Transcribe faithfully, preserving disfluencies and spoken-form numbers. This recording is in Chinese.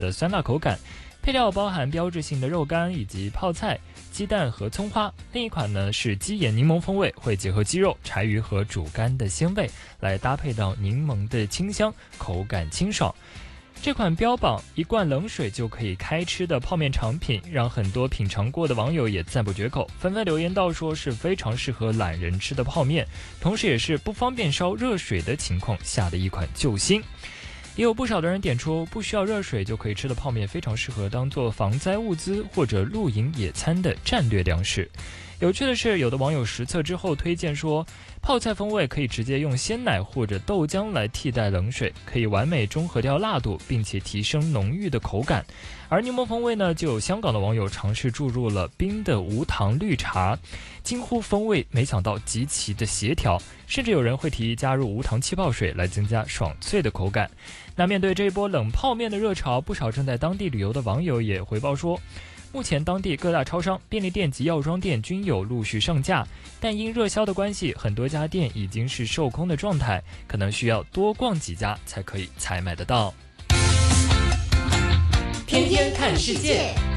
的酸辣口感。配料包含标志性的肉干以及泡菜、鸡蛋和葱花。另一款呢是鸡眼柠檬风味，会结合鸡肉、柴鱼和煮干的鲜味，来搭配到柠檬的清香，口感清爽。这款标榜一罐冷水就可以开吃的泡面产品，让很多品尝过的网友也赞不绝口，纷纷留言道说是非常适合懒人吃的泡面，同时也是不方便烧热水的情况下的一款救星。也有不少的人点出，不需要热水就可以吃的泡面非常适合当做防灾物资或者露营野餐的战略粮食。有趣的是，有的网友实测之后推荐说，泡菜风味可以直接用鲜奶或者豆浆来替代冷水，可以完美中和掉辣度，并且提升浓郁的口感。而柠檬风味呢，就有香港的网友尝试注入了冰的无糖绿茶，惊呼风味没想到极其的协调，甚至有人会提议加入无糖气泡水来增加爽脆的口感。那面对这一波冷泡面的热潮，不少正在当地旅游的网友也回报说，目前当地各大超商、便利店及药妆店均有陆续上架，但因热销的关系，很多家店已经是售空的状态，可能需要多逛几家才可以采买得到。 天天看世界。